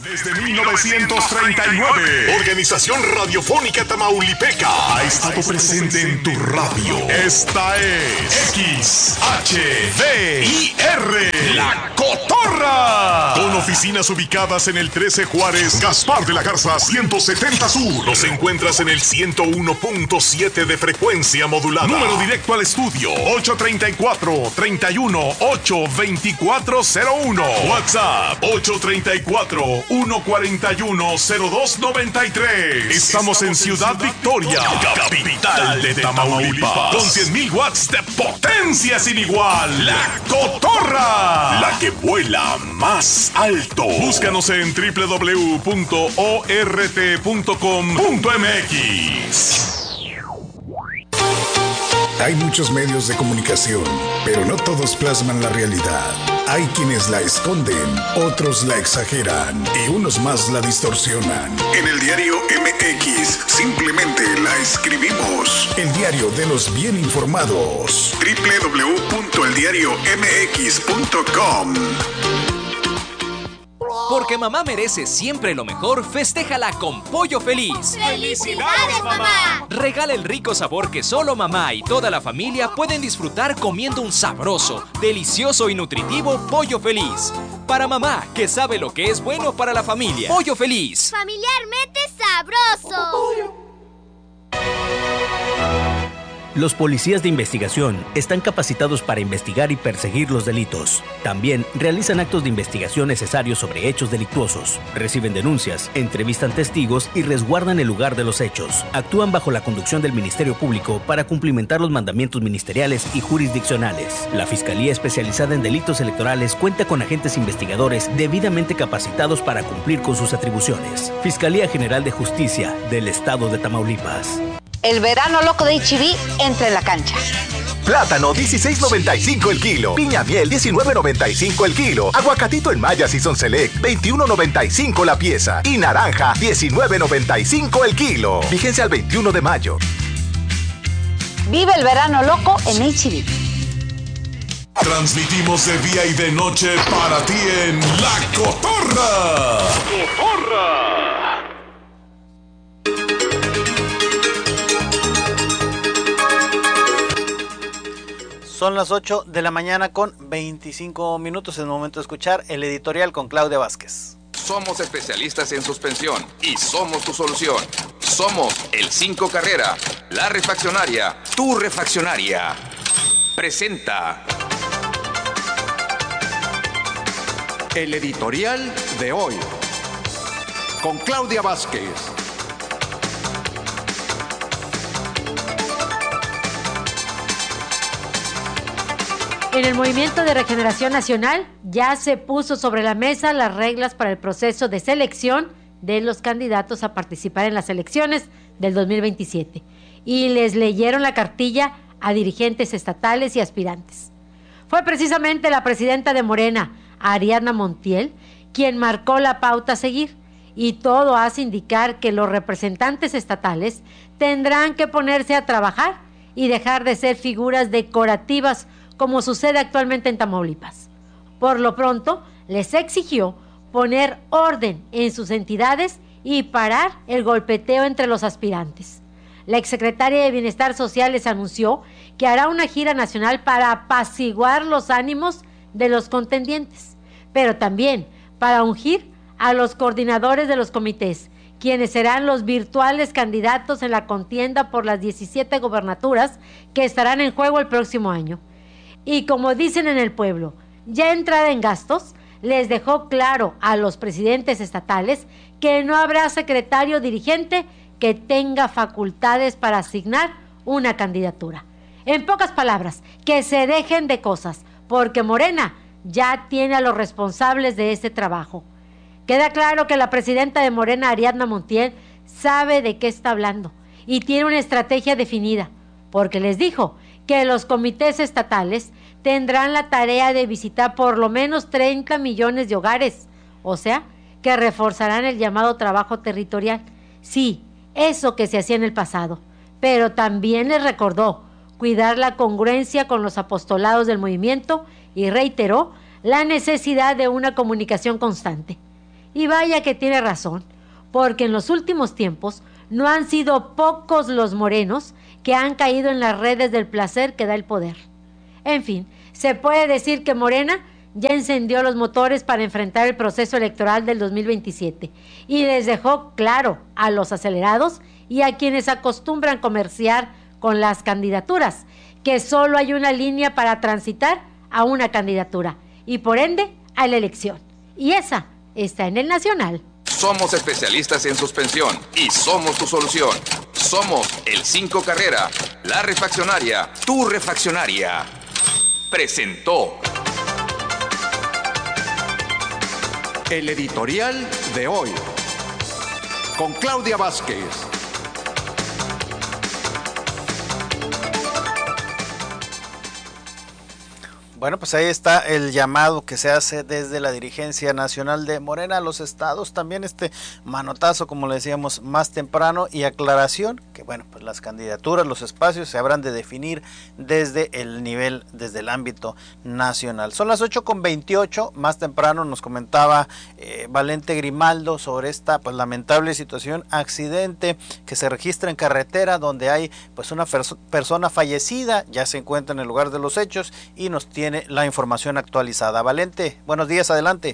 Desde 1939, Organización Radiofónica Tamaulipeca ha estado presente en tu radio. Esta es XHDIR, La Cotorra. Con oficinas ubicadas en el 13 Juárez, Gaspar de la Garza 170 Sur. Nos encuentras en el 101.7 de frecuencia modulada. Número directo al estudio 834-31-82401. WhatsApp 834-141-0293. Estamos en Ciudad Victoria, capital de Tamaulipas, con 100,000 watts de potencia sin igual. La Cotorra, la que vuela más alto. Búscanos en www.ort.com.mx. Hay muchos medios de comunicación, pero no todos plasman la realidad. Hay quienes la esconden, otros la exageran y unos más la distorsionan. En el diario MX simplemente la escribimos. El diario de los bien informados. www.eldiariomx.com. Porque mamá merece siempre lo mejor, festéjala con Pollo Feliz. ¡Felicidades, mamá! Regala el rico sabor que solo mamá y toda la familia pueden disfrutar comiendo un sabroso, delicioso y nutritivo Pollo Feliz. Para mamá, que sabe lo que es bueno para la familia. Pollo Feliz. Familiarmente sabroso. Los policías de investigación están capacitados para investigar y perseguir los delitos. También realizan actos de investigación necesarios sobre hechos delictuosos. Reciben denuncias, entrevistan testigos y resguardan el lugar de los hechos. Actúan bajo la conducción del Ministerio Público para cumplimentar los mandamientos ministeriales y jurisdiccionales. La Fiscalía Especializada en Delitos Electorales cuenta con agentes investigadores debidamente capacitados para cumplir con sus atribuciones. Fiscalía General de Justicia del Estado de Tamaulipas. El verano loco de H-E-B entra en la cancha. Plátano 16.95 el kilo. Piña miel 19.95 el kilo. Aguacatito en Maya Season Select 21.95 la pieza. Y naranja 19.95 el kilo. Vigencia al 21 de mayo. Vive el verano loco en H-E-B. Transmitimos de día y de noche para ti en La Cotorra. ¡Cotorra! Son las 8 de la mañana con 25 minutos. Es el momento de escuchar el editorial con Claudia Vázquez. Somos especialistas en suspensión y somos tu solución. Somos el 5 Carrera, la refaccionaria, tu refaccionaria. Presenta el editorial de hoy con Claudia Vázquez. En el Movimiento de Regeneración Nacional ya se puso sobre la mesa las reglas para el proceso de selección de los candidatos a participar en las elecciones del 2027 y les leyeron la cartilla a dirigentes estatales y aspirantes. Fue precisamente la presidenta de Morena, Ariadna Montiel, quien marcó la pauta a seguir, y todo hace indicar que los representantes estatales tendrán que ponerse a trabajar y dejar de ser figuras decorativas como sucede actualmente en Tamaulipas. Por lo pronto, les exigió poner orden en sus entidades y parar el golpeteo entre los aspirantes. La exsecretaria de Bienestar Social les anunció que hará una gira nacional para apaciguar los ánimos de los contendientes, pero también para ungir a los coordinadores de los comités, quienes serán los virtuales candidatos en la contienda por las 17 gobernaturas que estarán en juego el próximo año. Y como dicen en el pueblo, ya entrada en gastos, les dejó claro a los presidentes estatales que no habrá secretario dirigente que tenga facultades para asignar una candidatura. En pocas palabras, que se dejen de cosas, porque Morena ya tiene a los responsables de este trabajo. Queda claro que la presidenta de Morena, Ariadna Montiel, sabe de qué está hablando y tiene una estrategia definida, porque les dijo que los comités estatales tendrán la tarea de visitar por lo menos 30 millones de hogares, o sea, que reforzarán el llamado trabajo territorial. Sí, eso que se hacía en el pasado, pero también les recordó cuidar la congruencia con los apostolados del movimiento y reiteró la necesidad de una comunicación constante. Y vaya que tiene razón, porque en los últimos tiempos no han sido pocos los morenos que han caído en las redes del placer que da el poder. En fin, se puede decir que Morena ya encendió los motores para enfrentar el proceso electoral del 2027 y les dejó claro a los acelerados y a quienes acostumbran comerciar con las candidaturas que solo hay una línea para transitar a una candidatura y por ende a la elección. Y esa está en el Nacional. Somos especialistas en suspensión y somos tu solución. Somos el 5 Carrera, la refaccionaria, tu refaccionaria. Presentó el editorial de hoy con Claudia Vázquez. Bueno, pues ahí está el llamado que se hace desde la dirigencia nacional de Morena a los estados, también este manotazo, como le decíamos, más temprano y aclaración, que bueno, pues las candidaturas, los espacios se habrán de definir desde el nivel, desde el ámbito nacional. Son las 8:28, más temprano nos comentaba Valente Grimaldo sobre esta pues lamentable situación, accidente que se registra en carretera donde hay pues una persona fallecida, ya se encuentra en el lugar de los hechos y nos tiene la información actualizada. Valente, buenos días, adelante.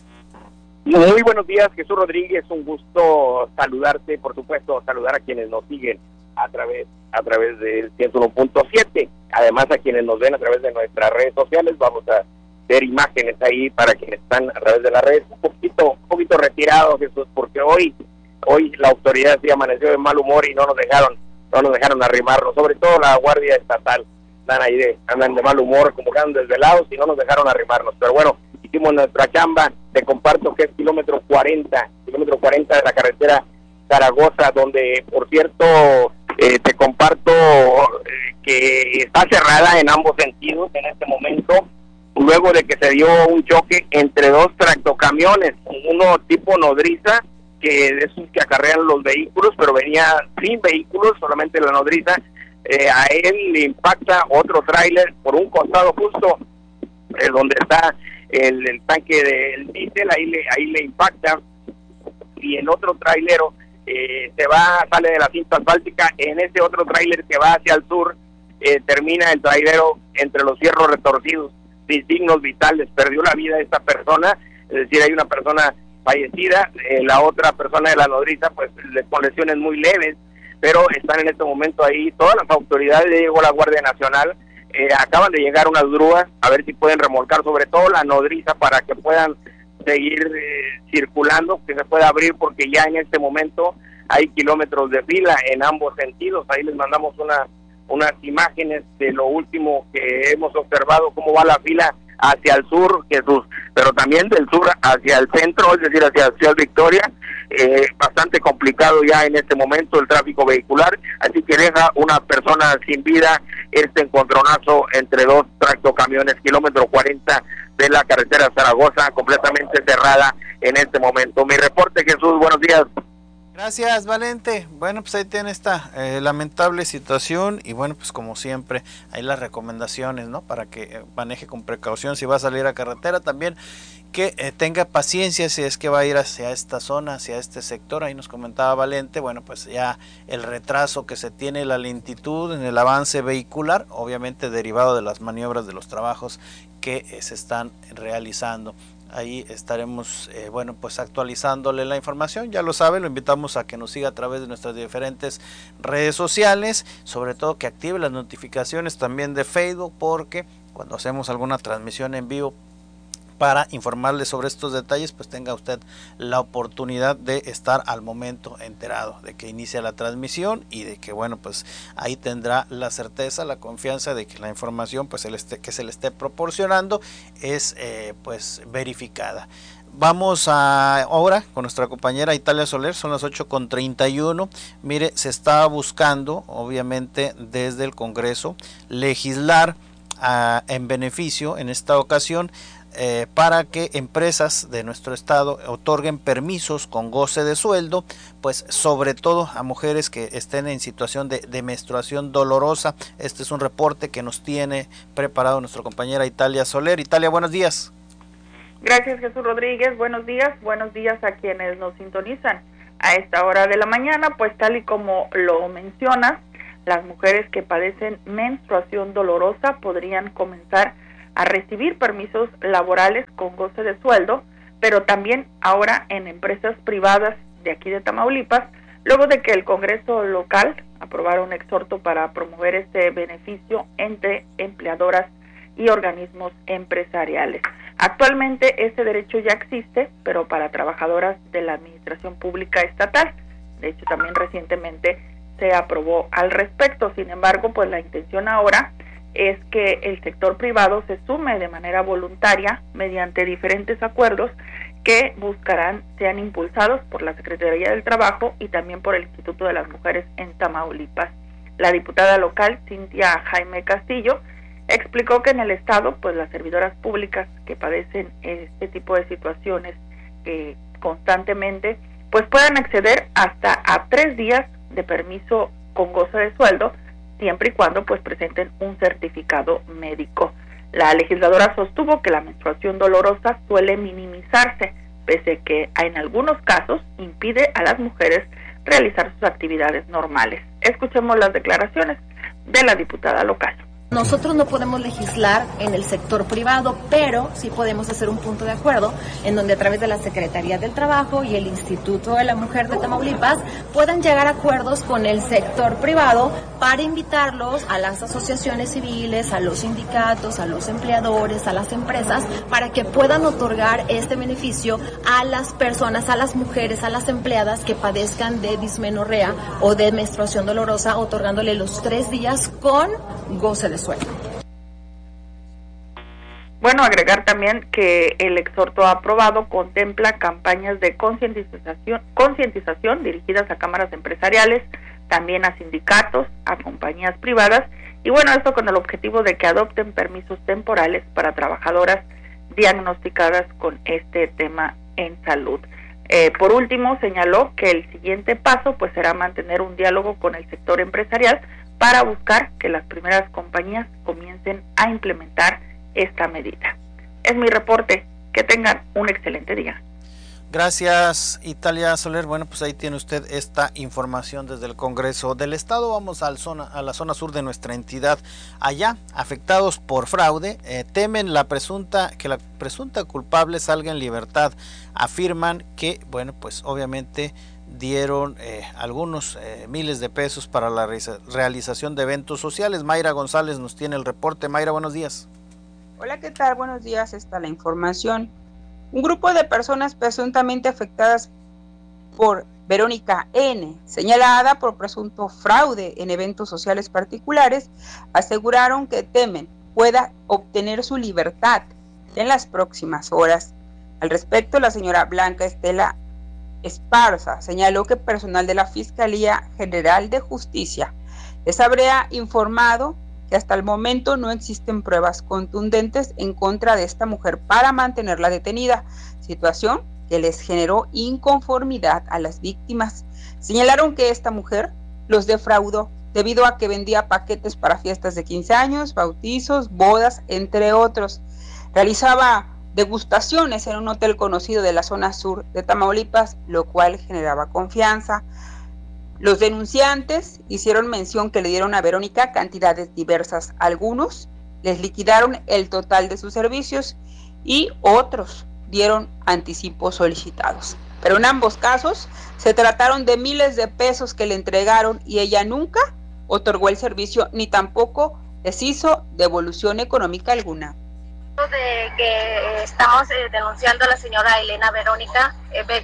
Muy buenos días, Jesús Rodríguez, un gusto saludarte, por supuesto, saludar a quienes nos siguen a través del 101.7, además a quienes nos ven a través de nuestras redes sociales. Vamos a ver imágenes ahí para quienes están a través de las redes, un poquito retirado, Jesús, porque hoy la autoridad sí amaneció de mal humor y no nos dejaron arrimarnos, sobre todo la Guardia Estatal. Andan de mal humor, como que andan desvelados y no nos dejaron arrimarnos. Pero bueno, hicimos nuestra chamba. Te comparto que es kilómetro 40 de la carretera Zaragoza, donde, por cierto, te comparto que está cerrada en ambos sentidos en este momento, luego de que se dio un choque entre dos tractocamiones, uno tipo nodriza, que es esos que acarrean los vehículos, pero venía sin vehículos, solamente la nodriza. A él le impacta otro tráiler por un costado justo donde está el tanque del diésel, ahí le impacta, y el otro trailero sale de la cinta asfáltica. En ese otro tráiler que va hacia el sur termina el trailero entre los fierros retorcidos, sin signos vitales. Perdió la vida esta persona, es decir, hay una persona fallecida, la otra persona de la nodriza pues con lesiones muy leves, pero están en este momento ahí todas las autoridades. Llegó la Guardia Nacional, acaban de llegar unas grúas a ver si pueden remolcar sobre todo la nodriza para que puedan seguir circulando, que se pueda abrir, porque ya en este momento hay kilómetros de fila en ambos sentidos. Ahí les mandamos unas imágenes de lo último que hemos observado, cómo va la fila hacia el sur, Jesús, pero también del sur hacia el centro, es decir, hacia Ciudad Victoria. Bastante complicado ya en este momento el tráfico vehicular, así que deja una persona sin vida este encontronazo entre dos tractocamiones, kilómetro 40 de la carretera Zaragoza, completamente cerrada en este momento. Mi reporte, Jesús, buenos días. Gracias, Valente. Bueno, pues ahí tiene esta lamentable situación y bueno, pues como siempre, hay las recomendaciones, ¿no? Para que maneje con precaución si va a salir a carretera, también que tenga paciencia si es que va a ir hacia esta zona, hacia este sector. Ahí nos comentaba Valente, bueno, pues ya el retraso que se tiene, la lentitud en el avance vehicular, obviamente derivado de las maniobras de los trabajos que se están realizando. Ahí estaremos, bueno, pues actualizándole la información, ya lo sabe, lo invitamos a que nos siga a través de nuestras diferentes redes sociales, sobre todo que active las notificaciones también de Facebook, porque cuando hacemos alguna transmisión en vivo para informarle sobre estos detalles, pues tenga usted la oportunidad de estar al momento enterado de que inicia la transmisión y de que, bueno, pues ahí tendrá la certeza, la confianza de que la información pues que se le esté proporcionando es pues verificada. Vamos ahora con nuestra compañera Italia Soler, son las 8:31. Mire, se está buscando, obviamente, desde el Congreso, legislar en beneficio, en esta ocasión, para que empresas de nuestro estado otorguen permisos con goce de sueldo, pues sobre todo a mujeres que estén en situación de menstruación dolorosa. Este es un reporte que nos tiene preparado nuestra compañera Italia Soler. Italia, buenos días. Gracias, Jesús Rodríguez. Buenos días a quienes nos sintonizan a esta hora de la mañana. Pues tal y como lo mencionas, las mujeres que padecen menstruación dolorosa podrían comenzar a recibir permisos laborales con goce de sueldo, pero también ahora en empresas privadas de aquí de Tamaulipas, luego de que el Congreso local aprobara un exhorto para promover este beneficio entre empleadoras y organismos empresariales. Actualmente este derecho ya existe, pero para trabajadoras de la administración pública estatal. De hecho, también recientemente se aprobó al respecto. Sin embargo, pues la intención ahora es que el sector privado se sume de manera voluntaria mediante diferentes acuerdos que buscarán sean impulsados por la Secretaría del Trabajo y también por el Instituto de las Mujeres en Tamaulipas. La diputada local, Cintia Jaime Castillo, explicó que en el estado, pues las servidoras públicas que padecen este tipo de situaciones constantemente, pues puedan acceder hasta a 3 días de permiso con goce de sueldo, siempre y cuando pues presenten un certificado médico. La legisladora sostuvo que la menstruación dolorosa suele minimizarse, pese que en algunos casos impide a las mujeres realizar sus actividades normales. Escuchemos las declaraciones de la diputada local. Nosotros no podemos legislar en el sector privado, pero sí podemos hacer un punto de acuerdo en donde a través de la Secretaría del Trabajo y el Instituto de la Mujer de Tamaulipas puedan llegar a acuerdos con el sector privado para invitarlos a las asociaciones civiles, a los sindicatos, a los empleadores, a las empresas, para que puedan otorgar este beneficio a las personas, a las mujeres, a las empleadas que padezcan de dismenorrea o de menstruación dolorosa, otorgándole los 3 días con goce de sueldo. Bueno, agregar también que el exhorto aprobado contempla campañas de concientización dirigidas a cámaras empresariales, también a sindicatos, a compañías privadas, y bueno, esto con el objetivo de que adopten permisos temporales para trabajadoras diagnosticadas con este tema en salud. Por último, señaló que el siguiente paso pues será mantener un diálogo con el sector empresarial para buscar que las primeras compañías comiencen a implementar esta medida. Es mi reporte. Que tengan un excelente día. Gracias, Italia Soler. Bueno, pues ahí tiene usted esta información desde el Congreso del Estado. Vamos a la zona sur de nuestra entidad. Allá, afectados por fraude, temen que la presunta culpable salga en libertad. Afirman que, bueno, pues obviamente dieron algunos miles de pesos para la realización de eventos sociales. Mayra González nos tiene el reporte. Mayra, buenos días. Hola, ¿qué tal? Buenos días, está la información. Un grupo de personas presuntamente afectadas por Verónica N., señalada por presunto fraude en eventos sociales particulares, aseguraron que temen pueda obtener su libertad en las próximas horas. Al respecto, la señora Blanca Estela Esparza señaló que personal de la Fiscalía General de Justicia les habría informado que hasta el momento no existen pruebas contundentes en contra de esta mujer para mantenerla detenida, situación que les generó inconformidad a las víctimas. Señalaron que esta mujer los defraudó debido a que vendía paquetes para fiestas de 15 años, bautizos, bodas, entre otros. Realizaba degustaciones en un hotel conocido de la zona sur de Tamaulipas, lo cual generaba confianza. Los denunciantes hicieron mención que le dieron a Verónica cantidades diversas. Algunos les liquidaron el total de sus servicios y otros dieron anticipos solicitados. Pero en ambos casos se trataron de miles de pesos que le entregaron y ella nunca otorgó el servicio ni tampoco les hizo devolución económica alguna. De que estamos denunciando a la señora Verónica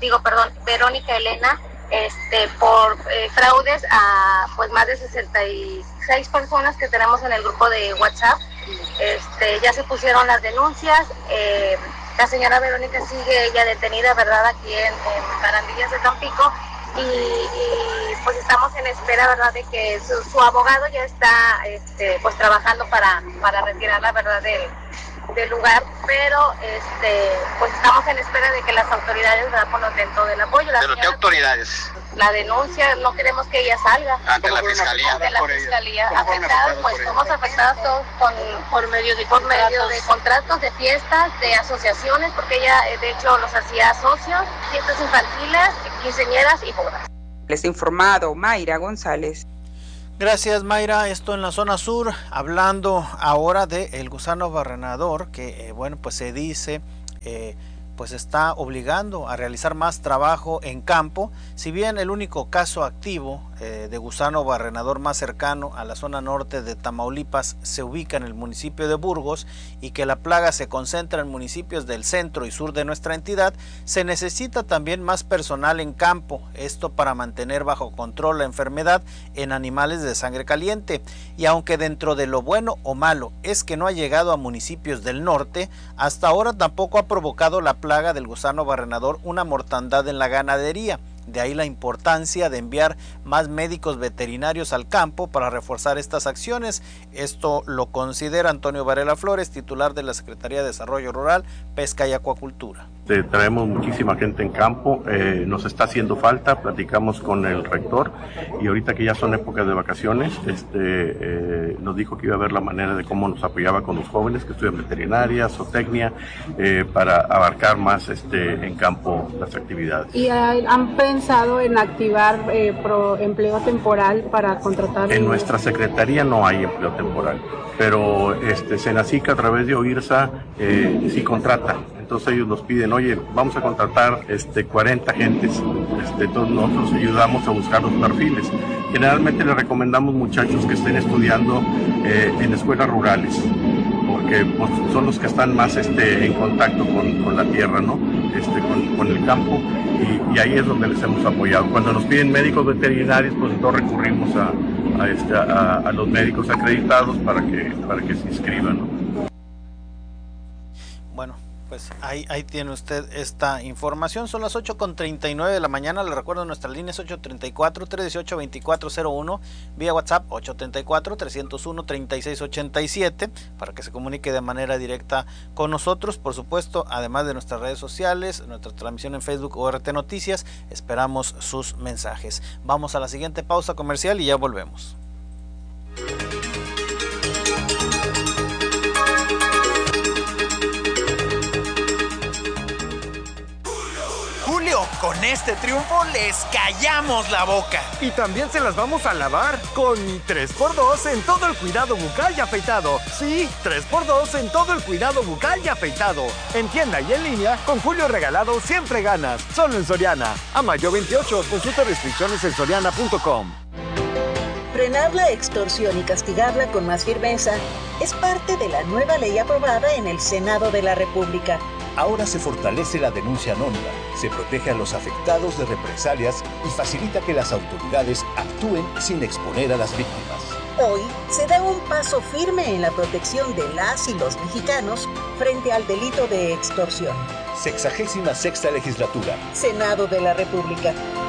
Elena por fraudes a pues más de 66 personas que tenemos en el grupo de WhatsApp. Ya se pusieron las denuncias. La señora Verónica sigue ella detenida, ¿verdad?, aquí en Barandillas de Tampico, y pues estamos en espera, ¿verdad?, de que su abogado ya está pues trabajando para retirarla, ¿verdad?, del lugar, pero pues estamos en espera de que las autoridades, ¿verdad?, pues nos den todo el apoyo. ¿Pero qué autoridades? la denuncia, no queremos que ella salga. Ante la fiscalía. Ante la fiscalía. Afectadas, pues somos afectadas todos por medio de contratos, de fiestas, de asociaciones, porque ella de hecho los hacía socios, fiestas infantiles, quinceañeras y bodas. Les ha informado Mayra González. Gracias, Mayra. Esto en la zona sur, hablando ahora de el gusano barrenador, que pues se dice pues está obligando a realizar más trabajo en campo. Si bien el único caso activo de gusano barrenador más cercano a la zona norte de Tamaulipas se ubica en el municipio de Burgos, y que la plaga se concentra en municipios del centro y sur de nuestra entidad, se necesita también más personal en campo, esto para mantener bajo control la enfermedad en animales de sangre caliente. Y aunque dentro de lo bueno o malo es que no ha llegado a municipios del norte, hasta ahora tampoco ha provocado la plaga del gusano barrenador una mortandad en la ganadería. De ahí la importancia de enviar más médicos veterinarios al campo para reforzar estas acciones. Esto lo considera Antonio Varela Flores, titular de la Secretaría de Desarrollo Rural, Pesca y Acuacultura. Traemos muchísima gente en campo, nos está haciendo falta, platicamos con el rector y ahorita que ya son épocas de vacaciones, nos dijo que iba a ver la manera de cómo nos apoyaba con los jóvenes que estudian veterinaria, zootecnia, para abarcar más en campo las actividades. ¿Y han pensado en activar empleo temporal para contratar? En nuestra secretaría no hay empleo temporal, pero Senacica a través de OIRSA sí contrata. Entonces ellos nos piden, oye, vamos a contratar 40 agentes, entonces nosotros ayudamos a buscar los perfiles. Generalmente les recomendamos muchachos que estén estudiando en escuelas rurales, porque pues, son los que están más en contacto con la tierra, ¿no? Con el campo, y ahí es donde les hemos apoyado. Cuando nos piden médicos veterinarios, pues entonces recurrimos a los médicos acreditados para que se inscriban, ¿no? Bueno, pues ahí tiene usted esta información. Son las 8:39 de la mañana. Le recuerdo, nuestra línea es 834-318-2401, vía WhatsApp 834-301-3687, para que se comunique de manera directa con nosotros. Por supuesto, además de nuestras redes sociales, nuestra transmisión en Facebook o RT Noticias, esperamos sus mensajes. Vamos a la siguiente pausa comercial y ya volvemos. Con este triunfo les callamos la boca. Y también se las vamos a lavar con 3x2 en todo el cuidado bucal y afeitado. Sí, 3x2 en todo el cuidado bucal y afeitado. En tienda y en línea, con Julio Regalado siempre ganas. Solo en Soriana. A mayo 28, consulta restricciones en soriana.com. Frenar la extorsión y castigarla con más firmeza es parte de la nueva ley aprobada en el Senado de la República. Ahora se fortalece la denuncia anónima, se protege a los afectados de represalias y facilita que las autoridades actúen sin exponer a las víctimas. Hoy se da un paso firme en la protección de las y los mexicanos frente al delito de extorsión. 66ª legislatura. Senado de la República.